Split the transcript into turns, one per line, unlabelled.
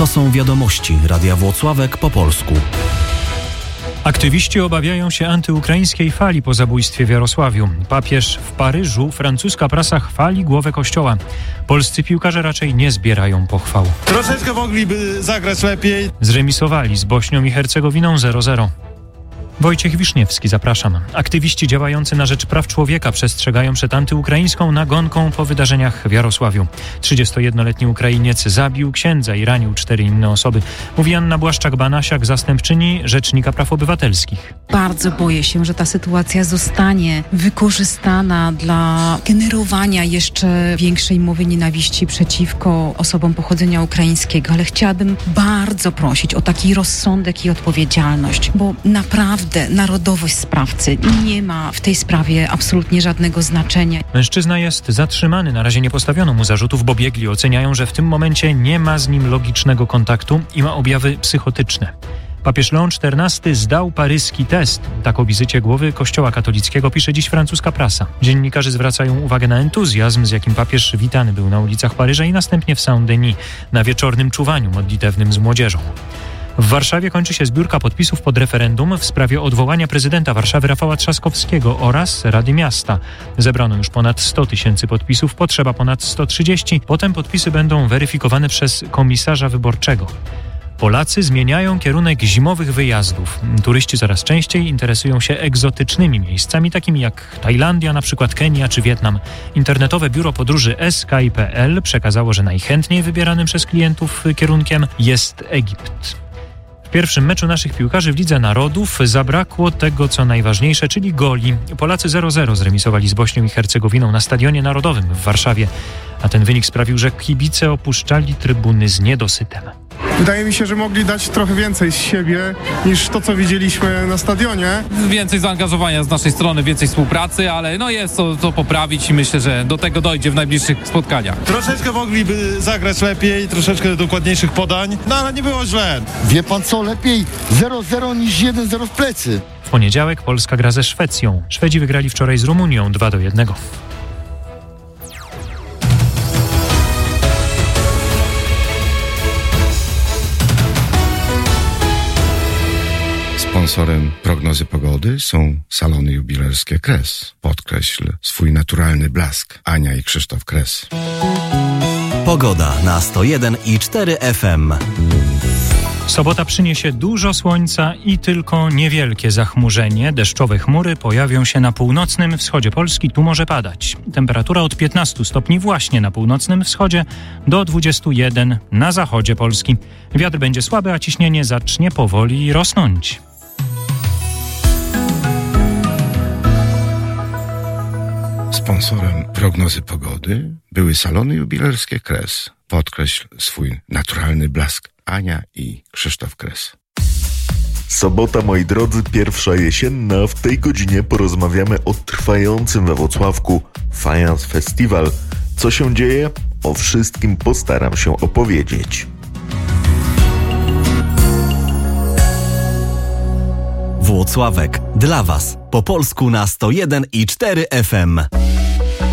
To są wiadomości Radia Włocławek po polsku.
Aktywiści obawiają się antyukraińskiej fali po zabójstwie w Jarosławiu. Papież w Paryżu, francuska prasa chwali głowę kościoła. Polscy piłkarze raczej nie zbierają pochwał.
Troszeczkę mogliby zagrać lepiej.
Zremisowali z Bośnią i Hercegowiną 0-0. Wojciech Wiszniewski, zapraszam. Aktywiści działający na rzecz praw człowieka przestrzegają przed antyukraińską nagonką po wydarzeniach w Jarosławiu. 31-letni Ukrainiec zabił księdza i ranił 4 inne osoby. Mówi Anna Błaszczak-Banasiak, zastępczyni Rzecznika Praw Obywatelskich.
Bardzo boję się, że ta sytuacja zostanie wykorzystana dla generowania jeszcze większej mowy nienawiści przeciwko osobom pochodzenia ukraińskiego, ale chciałabym bardzo prosić o taki rozsądek i odpowiedzialność, bo naprawdę narodowość sprawcy nie ma w tej sprawie absolutnie żadnego znaczenia.
Mężczyzna jest zatrzymany. Na razie nie postawiono mu zarzutów, bo biegli oceniają, że w tym momencie nie ma z nim logicznego kontaktu i ma objawy psychotyczne. Papież Leon XIV zdał paryski test. Tak o wizycie głowy Kościoła katolickiego pisze dziś francuska prasa. Dziennikarze zwracają uwagę na entuzjazm, z jakim papież witany był na ulicach Paryża i następnie w Saint-Denis na wieczornym czuwaniu modlitewnym z młodzieżą. W Warszawie kończy się zbiórka podpisów pod referendum w sprawie odwołania prezydenta Warszawy Rafała Trzaskowskiego oraz Rady Miasta. Zebrano już ponad 100 000 podpisów, potrzeba ponad 130. Potem podpisy będą weryfikowane przez komisarza wyborczego. Polacy zmieniają kierunek zimowych wyjazdów. Turyści coraz częściej interesują się egzotycznymi miejscami, takimi jak Tajlandia, na przykład Kenia czy Wietnam. Internetowe biuro podróży Sky.pl przekazało, że najchętniej wybieranym przez klientów kierunkiem jest Egipt. W pierwszym meczu naszych piłkarzy w Lidze Narodów zabrakło tego, co najważniejsze, czyli goli. Polacy 0-0 zremisowali z Bośnią i Hercegowiną na Stadionie Narodowym w Warszawie, a ten wynik sprawił, że kibice opuszczali trybuny z niedosytem.
Wydaje mi się, że mogli dać trochę więcej z siebie niż to, co widzieliśmy na stadionie.
Więcej zaangażowania z naszej strony, więcej współpracy, ale jest to poprawić i myślę, że do tego dojdzie w najbliższych spotkaniach.
Troszeczkę mogliby zagrać lepiej, troszeczkę dokładniejszych podań, ale nie było źle.
Wie pan co, lepiej 0-0 niż 1-0 w plecy.
W poniedziałek Polska gra ze Szwecją. Szwedzi wygrali wczoraj z Rumunią 2-1.
Sponsorem prognozy pogody są salony jubilerskie Kres. Podkreśl swój naturalny blask. Ania i Krzysztof Kres.
Pogoda na 101,4 FM.
Sobota przyniesie dużo słońca i tylko niewielkie zachmurzenie. Deszczowe chmury pojawią się na północnym wschodzie Polski. Tu może padać. Temperatura od 15 stopni właśnie na północnym wschodzie do 21 na zachodzie Polski. Wiatr będzie słaby, a ciśnienie zacznie powoli rosnąć.
Sponsorem prognozy pogody były salony jubilerskie Kres. Podkreśl swój naturalny blask. Ania i Krzysztof Kres.
Sobota, moi drodzy, pierwsza jesienna. W tej godzinie porozmawiamy o trwającym we Włocławku Fajans Festival. Co się dzieje? O wszystkim postaram się opowiedzieć.
Włocławek dla Was po polsku na 101,4 FM.